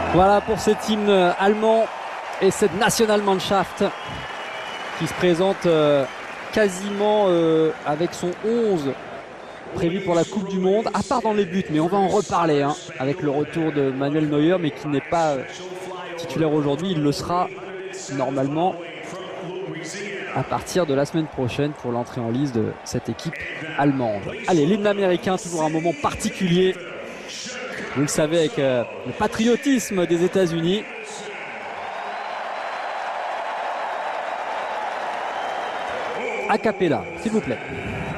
Voilà pour cet hymne allemand et cette Nationalmannschaft qui se présente quasiment avec son 11 prévu pour la Coupe du Monde, à part dans les buts, mais on va en reparler avec le retour de Manuel Neuer, mais qui n'est pas titulaire aujourd'hui. Il le sera normalement à partir de la semaine prochaine pour l'entrée en lice de cette équipe allemande. Allez, l'hymne américain, toujours un moment particulier. Vous le savez, avec le patriotisme des États-Unis. A cappella, s'il vous plaît.